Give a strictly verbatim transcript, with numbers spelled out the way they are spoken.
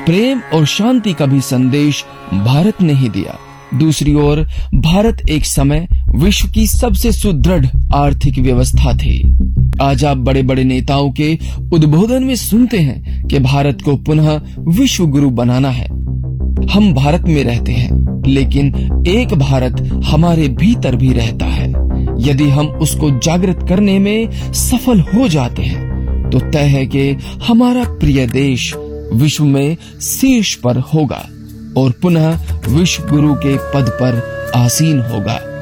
प्रेम और शांति का भी संदेश भारत ने ही दिया। दूसरी ओर भारत एक समय विश्व की सबसे सुदृढ़ आर्थिक व्यवस्था थी। आज आप बड़े बड़े नेताओं के उद्बोधन में सुनते हैं कि भारत को पुनः विश्व गुरु बनाना है। हम भारत में रहते हैं, लेकिन एक भारत हमारे भीतर भी रहता है। यदि हम उसको जागृत करने में सफल हो जाते हैं तो तय है कि हमारा प्रिय देश विश्व में शीर्ष पर होगा और पुनः विश्व गुरु के पद पर आसीन होगा।